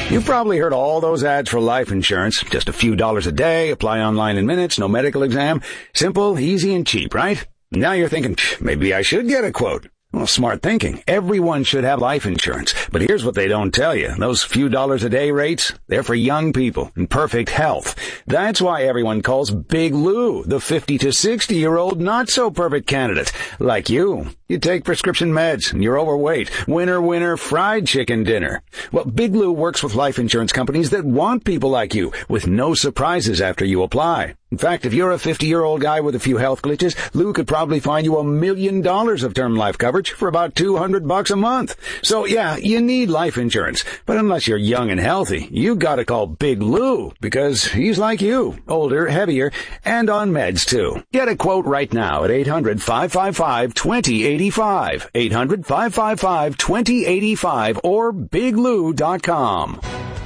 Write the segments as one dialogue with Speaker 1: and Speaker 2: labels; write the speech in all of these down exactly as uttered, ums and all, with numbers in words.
Speaker 1: You've probably heard all those ads for life insurance. Just a few dollars a day, apply online in minutes, no medical exam. Simple, easy, and cheap, right? Now you're thinking, maybe I should get a quote. Well, smart thinking. Everyone should have life insurance. But here's what they don't tell you. Those few dollars a day rates, they're for young people in perfect health. That's why everyone calls Big Lou the fifty to sixty year old not so perfect candidate. Like you. You take prescription meds and you're overweight. Winner, winner, fried chicken dinner. Well, Big Lou works with life insurance companies that want people like you with no surprises after you apply. In fact, if you're a fifty-year-old guy with a few health glitches, Lou could probably find you a million dollars of term life coverage for about two hundred bucks a month. So yeah, you need life insurance. But unless you're young and healthy, you gotta call Big Lou because he's like you, older, heavier, and on meds too. Get a quote right now at eight hundred, five five five, two zero eight five. eight hundred, five five five, two zero eight five or big lou dot com.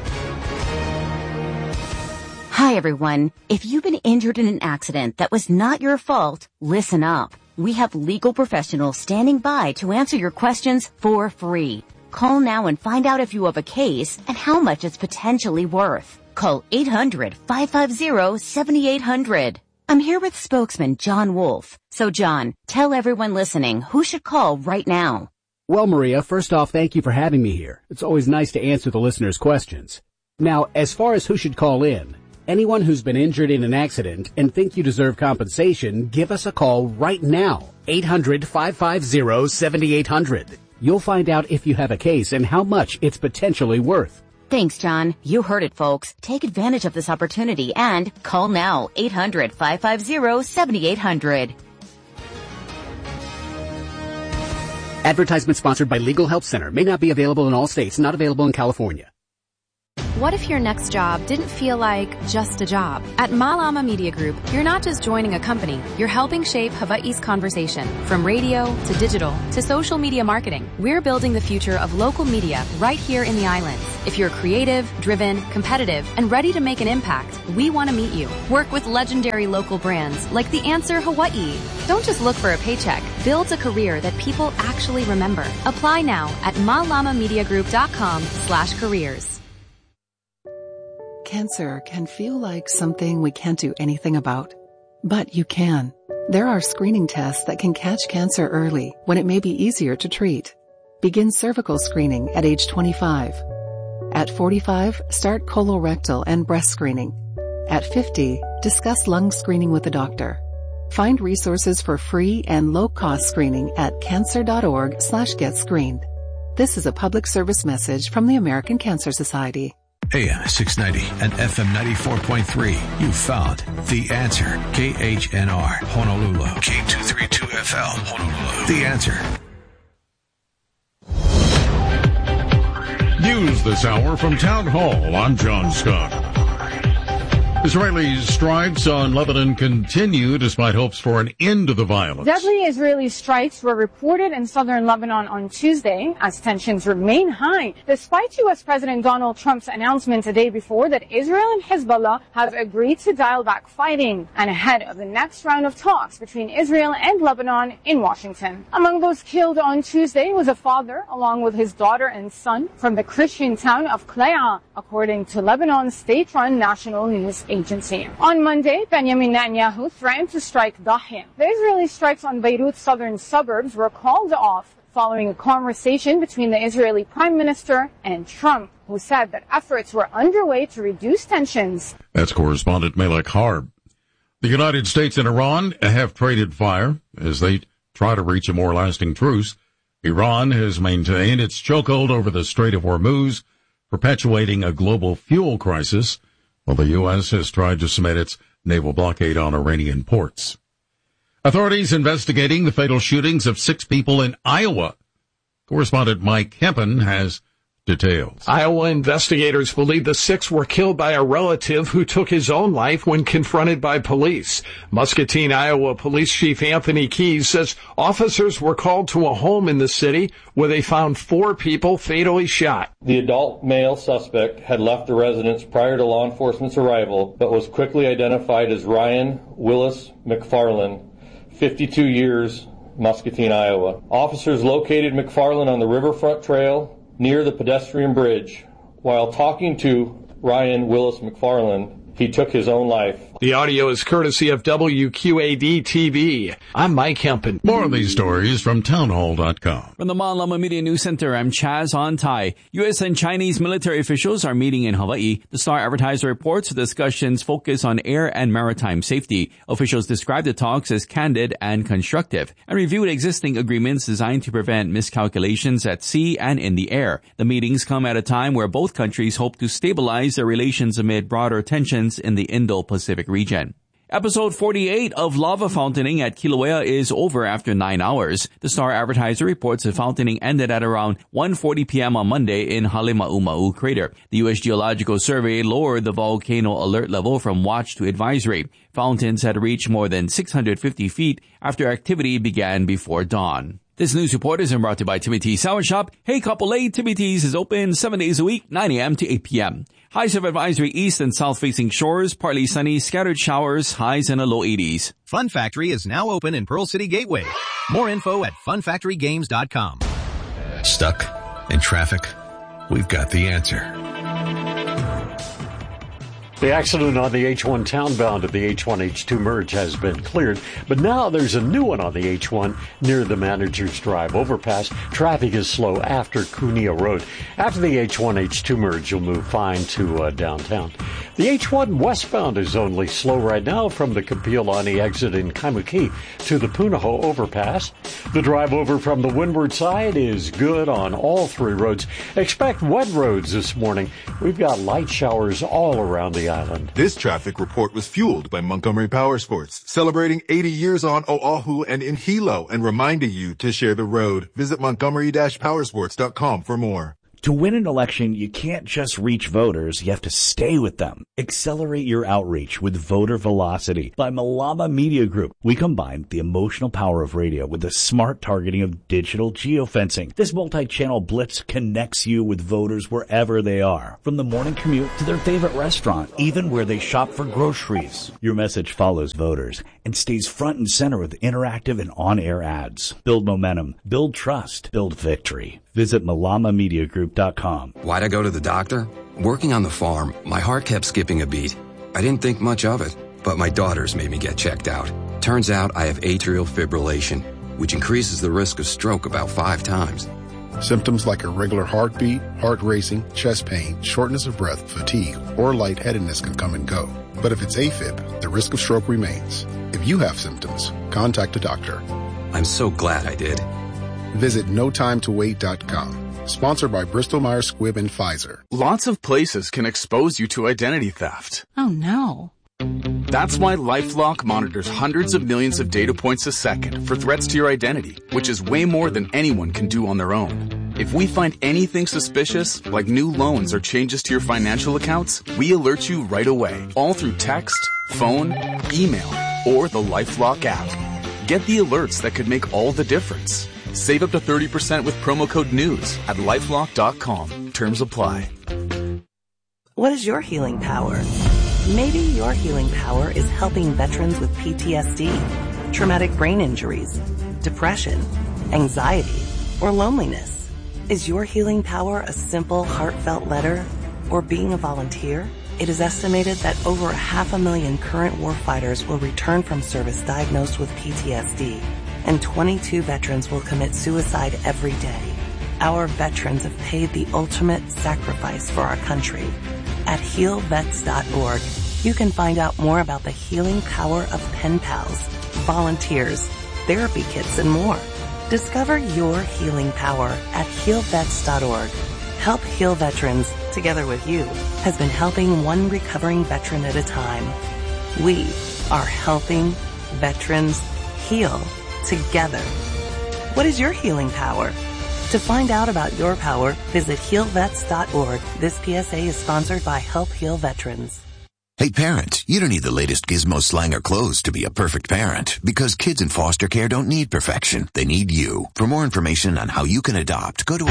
Speaker 2: Hi, everyone. If you've been injured in an accident that was not your fault, listen up. We have legal professionals standing by to answer your questions for free. Call now and find out if you have a case and how much it's potentially worth. Call eight hundred, five five zero, seven eight zero zero. I'm here with spokesman John Wolf. So, John, tell everyone listening who should call right now.
Speaker 3: Well, Maria, first off, thank you for having me here. It's always nice to answer the listeners' questions. Now, as far as who should call in, anyone who's been injured in an accident and think you deserve compensation, give us a call right now. eight hundred, five five zero, seven eight zero zero. You'll find out if you have a case and how much it's potentially worth.
Speaker 2: Thanks, John. You heard it, folks. Take advantage of this opportunity and call now. eight hundred, five five zero, seven eight zero zero.
Speaker 3: Advertisement sponsored by Legal Help Center. May not be available in all states. Not available in California.
Speaker 4: What if your next job didn't feel like just a job? At Malama Media Group, you're not just joining a company, you're helping shape Hawaii's conversation. From radio to digital to social media marketing, we're building the future of local media right here in the islands. If you're creative, driven, competitive, and ready to make an impact, we want to meet you. Work with legendary local brands like The Answer Hawaii. Don't just look for a paycheck. Build a career that people actually remember. Apply now at malamamediagroup.com slash careers.
Speaker 5: Cancer can feel like something we can't do anything about. But you can. There are screening tests that can catch cancer early when it may be easier to treat. Begin cervical screening at age twenty-five. At forty-five, start colorectal and breast screening. At fifty, discuss lung screening with a doctor. Find resources for free and low-cost screening at cancer.org slash get screened. This is a public service message from the American Cancer Society.
Speaker 6: A M six ninety and F M ninety-four point three. You found The Answer. K H N R, Honolulu. K two thirty-two F L, Honolulu. The Answer.
Speaker 7: News this hour from Town Hall. I'm John Scott. Israeli strikes on Lebanon continue despite hopes for an end to the violence.
Speaker 8: Deadly Israeli strikes were reported in southern Lebanon on Tuesday as tensions remain high, despite U S President Donald Trump's announcement a day before that Israel and Hezbollah have agreed to dial back fighting and ahead of the next round of talks between Israel and Lebanon in Washington. Among those killed on Tuesday was a father along with his daughter and son from the Christian town of Klea, according to Lebanon's state-run national news agency. On Monday, Benjamin Netanyahu threatened to strike Dahya. The Israeli strikes on Beirut's southern suburbs were called off following a conversation between the Israeli Prime Minister and Trump, who said that efforts were underway to reduce tensions.
Speaker 7: That's correspondent Malek Harb. The United States and Iran have traded fire as they try to reach a more lasting truce. Iran has maintained its chokehold over the Strait of Hormuz, perpetuating a global fuel crisis, while the U S has tried to cement its naval blockade on Iranian ports. Authorities investigating the fatal shootings of six people in Iowa. Correspondent Mike Kempen has details.
Speaker 9: Iowa investigators believe the six were killed by a relative who took his own life when confronted by police. Muscatine, Iowa Police Chief Anthony Keys says officers were called to a home in the city where they found four people fatally shot.
Speaker 10: The adult male suspect had left the residence prior to law enforcement's arrival, but was quickly identified as Ryan Willis McFarland, fifty-two years, Muscatine, Iowa. Officers located McFarland on the Riverfront Trail near the pedestrian bridge, While talking to Ryan Willis McFarland, he took his own life.
Speaker 9: The audio is courtesy of W Q A D T V. I'm Mike Hempen.
Speaker 7: More of these stories from townhall dot com.
Speaker 11: From the Malama Media News Center, I'm Chaz Ontai. U S and Chinese military officials are meeting in Hawaii. The Star Advertiser reports the discussions focus on air and maritime safety. Officials describe the talks as candid and constructive and reviewed existing agreements designed to prevent miscalculations at sea and in the air. The meetings come at a time where both countries hope to stabilize their relations amid broader tensions in the Indo-Pacific region. Episode forty-eight of lava fountaining at Kilauea is over after nine hours. The Star Advertiser reports the fountaining ended at around one forty p.m. on Monday in Halema'uma'u crater. The U S Geological Survey lowered the volcano alert level from watch to advisory. Fountains had reached more than six hundred fifty feet after activity began before dawn. This news report is brought to you by Timmy T's Sour Shop. Hey, Kapolei, Timmy T's is open seven days a week, nine a.m. to eight p.m. Highs of advisory east and south-facing shores, partly sunny, scattered showers, highs in the low eighties.
Speaker 12: Fun Factory is now open in Pearl City Gateway. More info at fun factory games dot com.
Speaker 6: Stuck in traffic? We've got the answer.
Speaker 13: The accident on the H one townbound at the H one H two merge has been cleared, but now there's a new one on the H one near the Manager's Drive overpass. Traffic is slow after Kunia Road. After the H one H two merge, you'll move fine to uh, downtown. The H one westbound is only slow right now from the Kapiolani exit in Kaimuki to the Punahou overpass. The drive over from the windward side is good on all three roads. Expect wet roads this morning. We've got light showers all around the island.
Speaker 14: This traffic report was fueled by Montgomery Power Sports, celebrating eighty years on Oahu and in Hilo and reminding you to share the road. Visit montgomery dash powersports dot com for more.
Speaker 15: To win an election, you can't just reach voters, you have to stay with them. Accelerate your outreach with Voter Velocity by Malama Media Group. We combine the emotional power of radio with the smart targeting of digital geofencing. This multi-channel blitz connects you with voters wherever they are, from the morning commute to their favorite restaurant, even where they shop for groceries. Your message follows voters and stays front and center with interactive and on-air ads. Build momentum, build trust, build victory. Visit malama media group dot com.
Speaker 16: Why'd I go to the doctor? Working on the farm, my heart kept skipping a beat. I didn't think much of it, but my daughters made me get checked out. Turns out I have atrial fibrillation, which increases the risk of stroke about five times.
Speaker 17: Symptoms like irregular heartbeat, heart racing, chest pain, shortness of breath, fatigue, or lightheadedness can come and go. But if it's AFib, the risk of stroke remains. If you have symptoms, contact a doctor.
Speaker 16: I'm so glad I did.
Speaker 17: Visit no time to wait dot com. Sponsored by Bristol Myers Squibb and Pfizer.
Speaker 18: Lots of places can expose you to identity theft.
Speaker 19: Oh no.
Speaker 18: That's why LifeLock monitors hundreds of millions of data points a second for threats to your identity, which is way more than anyone can do on their own. If we find anything suspicious, like new loans or changes to your financial accounts, we alert you right away, all through text, phone, email, or the LifeLock app. Get the alerts that could make all the difference. Save up to thirty percent with promo code NEWS at lifelock dot com. Terms apply.
Speaker 20: What is your healing power? Maybe your healing power is helping veterans with P T S D, traumatic brain injuries, depression, anxiety, or loneliness. Is your healing power a simple, heartfelt letter or being a volunteer? It is estimated that over a half a million current warfighters will return from service diagnosed with P T S D. And twenty-two veterans will commit suicide every day. Our veterans have paid the ultimate sacrifice for our country. At heal vets dot org, you can find out more about the healing power of pen pals, volunteers, therapy kits, and more. Discover your healing power at heal vets dot org. Help Heal Veterans, together with you, has been helping one recovering veteran at a time. We are helping veterans heal together. What is your healing power? To find out about your power, visit heal vets dot org. This P S A is sponsored by Help Heal Veterans.
Speaker 21: Hey parent, you don't need the latest gizmo, slang, or clothes to be a perfect parent, because kids in foster care don't need perfection. They need you. For more information on how you can adopt, go to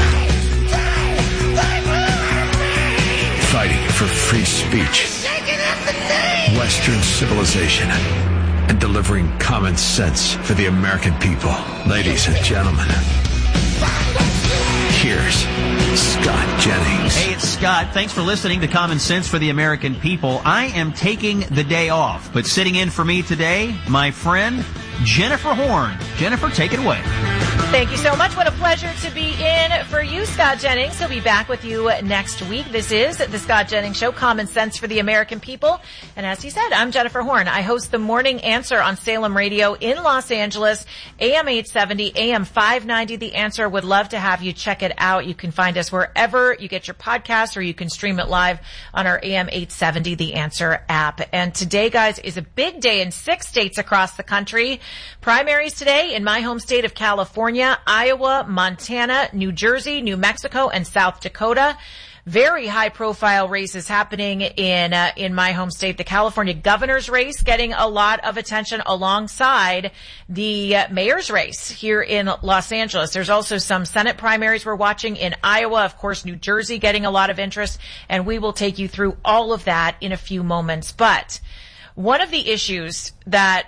Speaker 6: Fighting for free speech, Western civilization, and delivering common sense for the American people. Ladies and gentlemen, here's Scott Jennings.
Speaker 22: Hey, it's
Speaker 19: Scott. Thanks for listening to Common Sense for the American People. I am taking the day off, but sitting in for me today, my friend Jennifer Horn. Jennifer, take it away.
Speaker 22: Thank you so much. What a pleasure to be in for you, Scott Jennings. He'll be back with you next week. This is the Scott Jennings Show, Common Sense for the American People. And as he said, I'm Jennifer Horn. I host the Morning Answer on Salem Radio in Los Angeles, A M eight seventy, A M five ninety. The Answer. Would love to have you check it out. You can find us wherever you get your podcasts, or you can stream it live on our A M eight seventy The Answer app. And today, guys, is a big day in six states across the country. Primaries today in my home state of California, Iowa, Montana, New Jersey, New Mexico, and South Dakota. Very high-profile races happening in uh, in my home state. The California governor's race getting a lot of attention alongside the uh, mayor's race here in Los Angeles. There's also some Senate primaries we're watching in Iowa. Of course, New Jersey getting a lot of interest, and we will take you through all of that in a few moments. But one of the issues that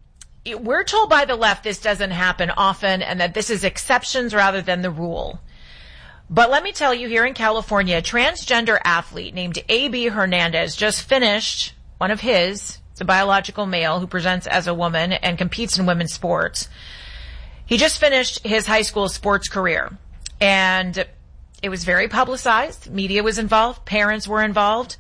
Speaker 22: we're told by the left this doesn't happen often and that this is exceptions rather than the rule. But let me tell you, here in California, a transgender athlete named A B Hernandez just finished one of his, it's a biological male who presents as a woman and competes in women's sports. He just finished his high school sports career, and it was very publicized. Media was involved. Parents were involved.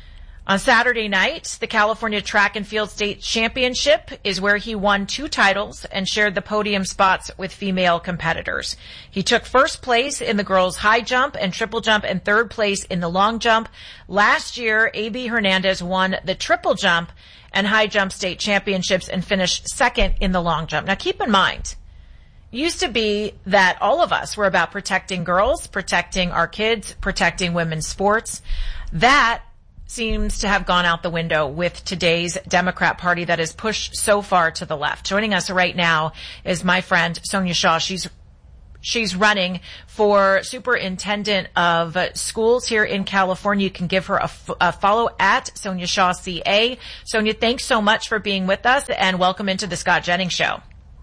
Speaker 22: On Saturday night, the California Track and Field State Championship is where he won two titles and shared the podium spots with female competitors. He took first place in the girls' high jump and triple jump and third place in the long jump. Last year, A B Hernandez won the triple jump and high jump state championships and finished second in the long jump. Now, keep in mind, it used to be that all of us were about protecting girls, protecting our kids, protecting women's sports. That seems to have gone out the window with today's Democrat Party that is pushed so far to the left. Joining us right now is my friend Sonia Shaw. She's she's running for superintendent of schools here in California. You can give her a, f- a follow at Sonia Shaw C A. Sonia, thanks so much for being with us, and welcome into the Scott Jennings Show.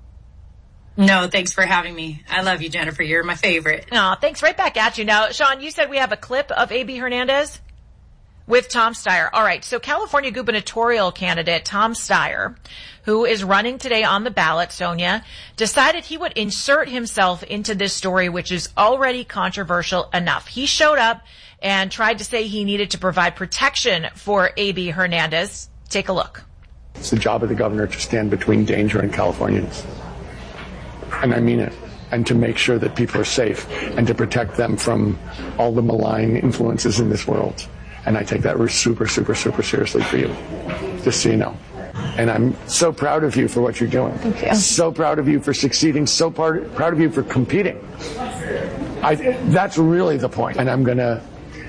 Speaker 23: No, thanks for having me. I love you, Jennifer. You're my favorite.
Speaker 22: Oh, thanks. Right back at you. Now, Sean, you said we have a clip of A B Hernandez with Tom Steyer. All right. So California gubernatorial candidate Tom Steyer, who is running today on the ballot, Sonia, decided he would insert himself into this story, which is already controversial enough. He showed up and tried to say he needed to provide protection for A B Hernandez. Take a look.
Speaker 24: It's the job of the governor to stand between danger and Californians. And I mean it. And to make sure that people are safe and to protect them from all the malign influences in this world. And I take that super, super, super seriously for you, just so you know. And I'm so proud of you for what you're doing.
Speaker 22: Thank you.
Speaker 24: So proud of you for succeeding. So proud, proud of you for competing. I, that's really the point. And I'm going to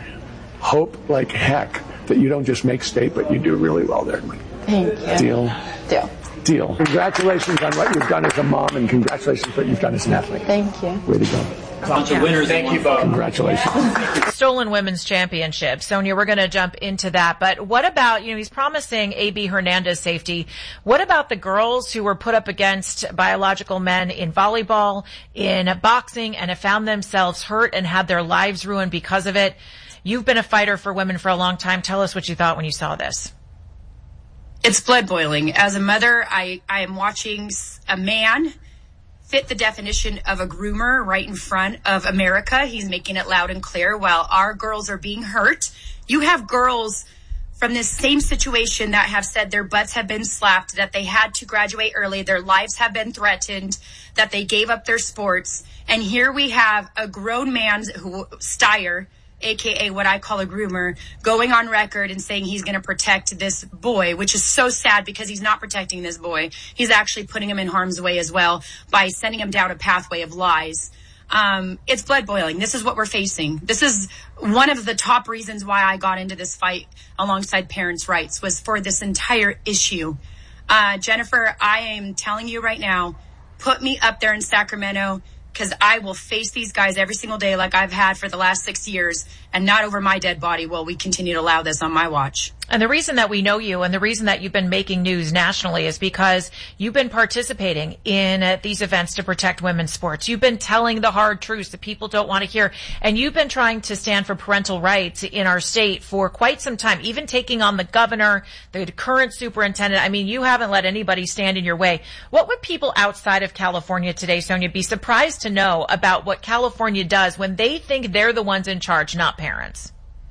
Speaker 24: hope like heck that you don't just make state, but you do really well there.
Speaker 23: Thank you.
Speaker 24: Deal?
Speaker 23: Deal.
Speaker 24: Deal. Congratulations on what you've done as a mom, and congratulations on what you've done as an athlete.
Speaker 23: Thank you.
Speaker 24: Way to go.
Speaker 23: Bunch of winners. Thank you both.
Speaker 24: Congratulations.
Speaker 22: Stolen Women's Championship. Sonia, we're going to jump into that. But what about, you know, he's promising A B Hernandez safety. What about the girls who were put up against biological men in volleyball, in boxing, and have found themselves hurt and had their lives ruined because of it? You've been a fighter for women for a long time. Tell us what you thought when you saw this.
Speaker 23: It's blood boiling. As a mother, I, I am watching a man fit the definition of a groomer right in front of America. He's making it loud and clear while our girls are being hurt. You have girls from this same situation that have said their butts have been slapped, that they had to graduate early, their lives have been threatened, that they gave up their sports. And here we have a grown man who, Steyer, A K A what I call a groomer, going on record and saying he's going to protect this boy, which is so sad because he's not protecting this boy. He's actually putting him in harm's way as well by sending him down a pathway of lies. Um, it's blood boiling. This is what we're facing. This is one of the top reasons why I got into this fight alongside parents' rights, was for this entire issue. Uh, Jennifer, I am telling you right now, put me up there in Sacramento, because I will face these guys every single day like I've had for the last six years, and not over my dead body will we continue to allow this on my watch.
Speaker 22: And the reason that we know you and the reason that you've been making news nationally is because you've been participating in uh, these events to protect women's sports. You've been telling the hard truths that people don't want to hear. And you've been trying to stand for parental rights in our state for quite some time, even taking on the governor, the current superintendent. I mean, you haven't let anybody stand in your way. What would people outside of California today, Sonia, be surprised to know about what California does when they think they're the ones in charge, not parents?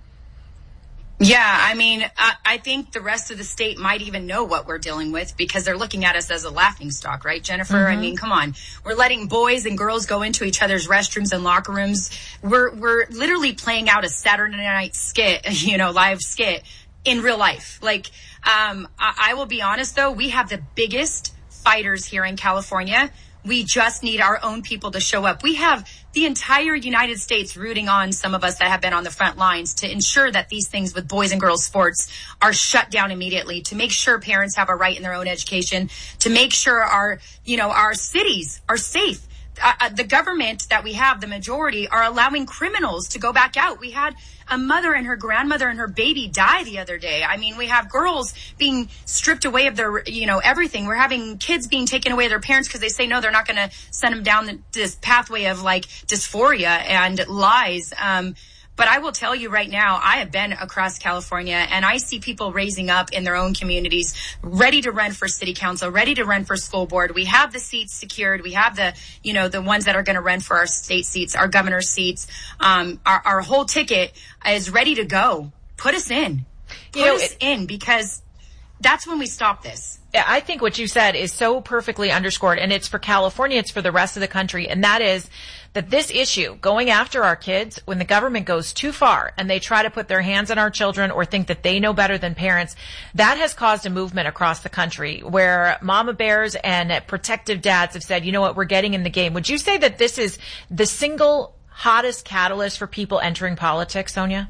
Speaker 23: Yeah, I mean, I, I think the rest of the state might even know what we're dealing with because they're looking at us as a laughingstock, right, Jennifer? Mm-hmm. I mean, come on. We're letting boys and girls go into each other's restrooms and locker rooms. We're we're literally playing out a Saturday night skit, you know, live skit in real life. Like, um, I, I will be honest, though, we have the biggest fighters here in California. We just need our own people to show up. We have the entire United States rooting on some of us that have been on the front lines to ensure that these things with boys and girls sports are shut down immediately, to make sure parents have a right in their own education, to make sure our, you know, our cities are safe. Uh, the government that we have, the majority, are allowing criminals to go back out. We had a mother and her grandmother and her baby die the other day. I mean, we have girls being stripped away of their, you know, everything. We're having kids being taken away their parents because they say, no, they're not going to send them down the, this pathway of like dysphoria and lies. Um, But I will tell you right now, I have been across California and I see people raising up in their own communities, ready to run for city council, ready to run for school board. We have the seats secured. We have the, you know, the ones that are going to run for our state seats, our governor's seats. Um, our, our whole ticket is ready to go. Put us in. Put you know, us it, in because that's when we stop this.
Speaker 22: I think what you said is so perfectly underscored, and it's for California, it's for the rest of the country, and that is that this issue, going after our kids, when the government goes too far and they try to put their hands on our children or think that they know better than parents, that has caused a movement across the country where mama bears and protective dads have said, you know what, we're getting in the game. Would you say that this is the single hottest catalyst for people entering politics, Sonia?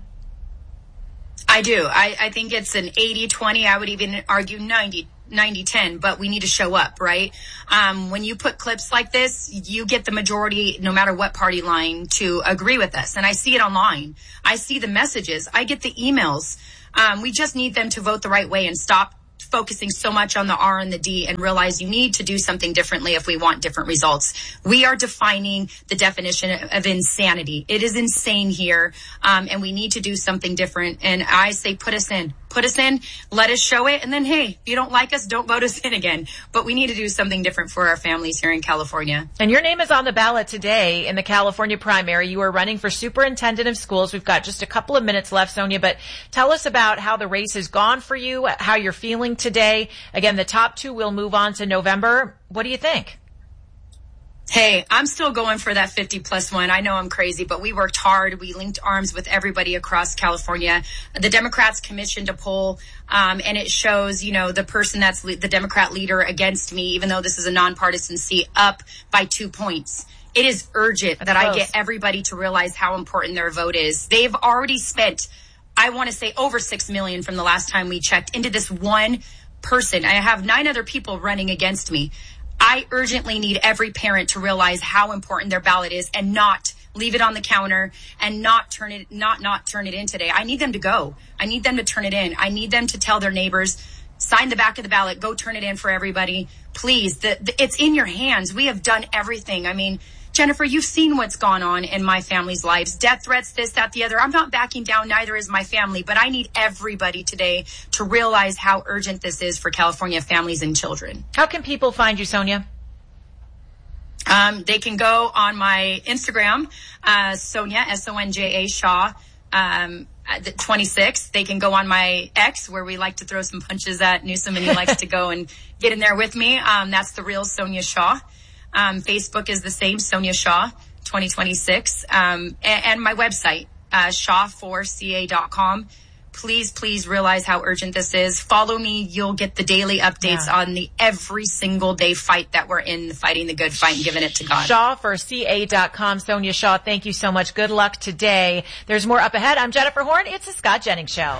Speaker 23: I do. I, I think it's an eighty twenty. I would even argue ninety ten, but we need to show up, right? Um, when you put clips like this, you get the majority, no matter what party line, to agree with us. And I see it online. I see the messages. I get the emails. Um, we just need them to vote the right way and stop focusing so much on the R and the D and realize you need to do something differently if we want different results. We are defining the definition of insanity. It is insane here, um, and we need to do something different. And I say put us in. Put us in, let us show it, and then, hey, if you don't like us, don't vote us in again. But we need to do something different for our families here in California.
Speaker 22: And your name is on the ballot today in the California primary. You are running for superintendent of schools. We've got just a couple of minutes left, Sonia, but tell us about how the race has gone for you, how you're feeling today. Again, the top two will move on to November. What do you think?
Speaker 23: Hey, I'm still going for that fifty plus one. I know I'm crazy, but we worked hard. We linked arms with everybody across California. The Democrats commissioned a poll, um, and it shows, you know, the person that's le- the Democrat leader against me, even though this is a nonpartisan seat, up by two points. It is urgent that's that close. I get everybody to realize how important their vote is. They've already spent, I want to say, over six million from the last time we checked into this one person. I have nine other people running against me. I urgently need every parent to realize how important their ballot is and not leave it on the counter and not turn it, not, not turn it in today. I need them to go. I need them to turn it in. I need them to tell their neighbors, sign the back of the ballot, go turn it in for everybody. Please, the, the, it's in your hands. We have done everything. I mean, Jennifer, you've seen what's gone on in my family's lives. Death threats, this, that, the other. I'm not backing down, neither is my family, but I need everybody today to realize how urgent this is for California families and children.
Speaker 22: How can people find you, Sonia?
Speaker 23: Um, they can go on my Instagram, uh, Sonia, S O N J A Shaw, um, the twenty-six. They can go on my X, where we like to throw some punches at Newsom, and he likes to go and get in there with me. Um, that's the real Sonia Shaw. Um, Facebook is the same, Sonia Shaw, twenty twenty-six. Um, and, and my website, uh, shaw four c a dot com. Please, please realize how urgent this is. Follow me. You'll get the daily updates yeah. on the every single day fight that we're in, fighting the good fight and giving it to God.
Speaker 22: shaw four c a dot com. Sonia Shaw, thank you so much. Good luck today. There's more up ahead. I'm Jennifer Horn. It's the Scott Jennings Show.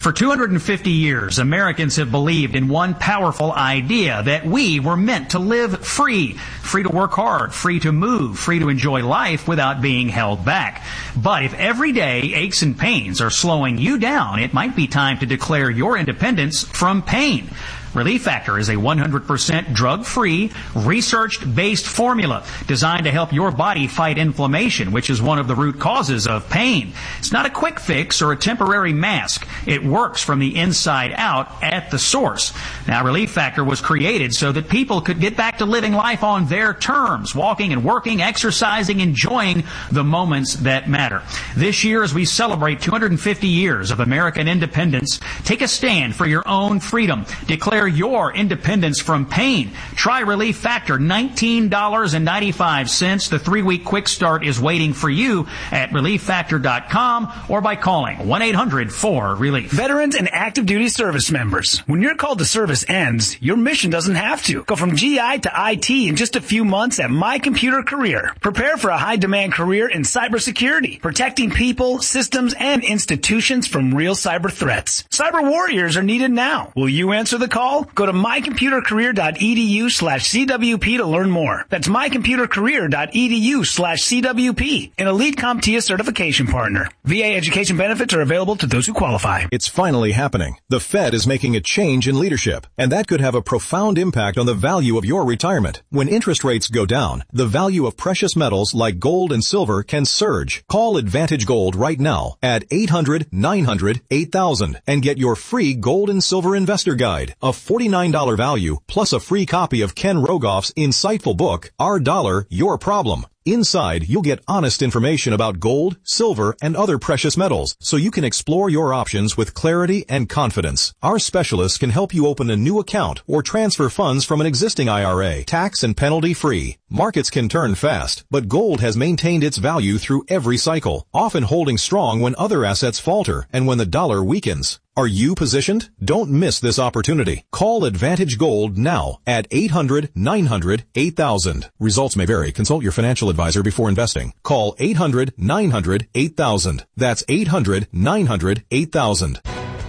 Speaker 19: For two hundred fifty years, Americans have believed in one powerful idea, that we were meant to live free, free to work hard, free to move, free to enjoy life without being held back. But if every day aches and pains are slowing you down, it might be time to declare your independence from pain. Relief Factor is a one hundred percent drug-free, research-based formula designed to help your body fight inflammation, which is one of the root causes of pain. It's not a quick fix or a temporary mask. It works from the inside out at the source. Now, Relief Factor was created so that people could get back to living life on their terms, walking and working, exercising, enjoying the moments that matter. This year, as we celebrate two hundred fifty years of American independence, take a stand for your own freedom. Declare your independence from pain. Try Relief Factor, nineteen dollars and ninety-five cents. The three-week quick start is waiting for you at relief factor dot com or by calling one eight hundred four relief.
Speaker 1: Veterans and active duty service members, when your call to service ends, your mission doesn't have to. Go from G I to I T in just a few months at My Computer Career. Prepare for a high-demand career in cybersecurity, protecting people, systems, and institutions from real cyber threats. Cyber warriors are needed now. Will you answer the call? Go to my computer career dot e d u slash C W P to learn more. That's my computer career dot e d u slash C W P, an Elite CompTIA certification partner. V A education benefits are available to those who qualify.
Speaker 2: It's finally happening. The Fed is making a change in leadership, and that could have a profound impact on the value of your retirement. When interest rates go down, the value of precious metals like gold and silver can surge. Call Advantage Gold right now at eight hundred nine hundred eight thousand and get your free gold and silver investor guide, a forty-nine dollars value, plus a free copy of Ken Rogoff's insightful book, Our Dollar, Your Problem. Inside, you'll get honest information about gold, silver, and other precious metals, so you can explore your options with clarity and confidence. Our specialists can help you open a new account or transfer funds from an existing I R A, tax and penalty free. Markets can turn fast, but gold has maintained its value through every cycle, often holding strong when other assets falter and when the dollar weakens. Are you positioned? Don't miss this opportunity. Call Advantage Gold now at eight hundred nine hundred eight thousand. Results may vary. Consult your financial advisor before investing. Call eight hundred nine hundred eight thousand. That's eight hundred nine hundred eight thousand.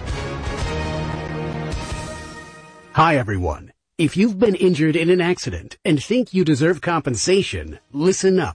Speaker 3: Hi, everyone. If you've been injured in an accident and think you deserve compensation, listen up.